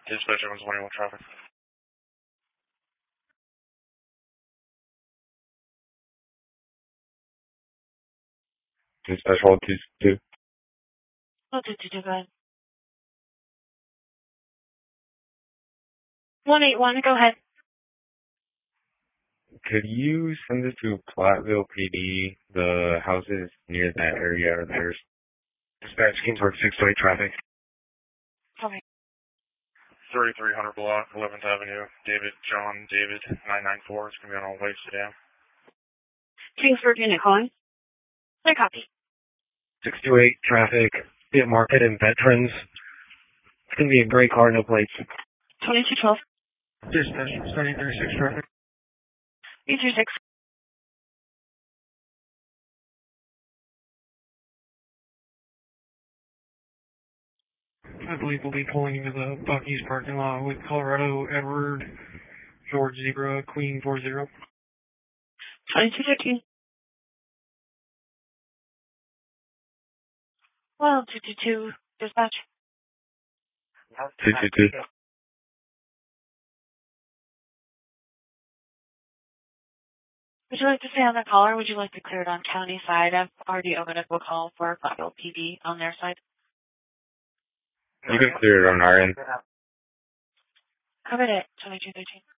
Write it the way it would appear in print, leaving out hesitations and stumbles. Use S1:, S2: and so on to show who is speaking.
S1: Dispatch 121 traffic. Dispatch 122.
S2: 122, go ahead. 181, go ahead.
S1: Could you send it to Platteville PD? The houses near that area are theirs. Dispatch Kingsburg 628 traffic.
S2: Okay.
S1: 3300 block, 11th Avenue. John David 994. It's going to be on all ways today.
S2: Kingsburg unit calling. Clear copy.
S1: 628 traffic. Hit Market and Veterans. It's going to be a gray car, no plates.
S2: 2212.
S1: Dispatch 3036 traffic.
S2: 836.
S1: I believe we'll be pulling into the Buc-ee's parking lot with Colorado Edward George Zebra Queen 40.
S2: 2213. Well, 222, dispatch.
S1: 222.
S2: Would you like to stay on the call, or would you like to clear it on county side? I've already opened up a call for Platteville PD on their side.
S1: You can clear it on our end.
S2: Covered it, 2213.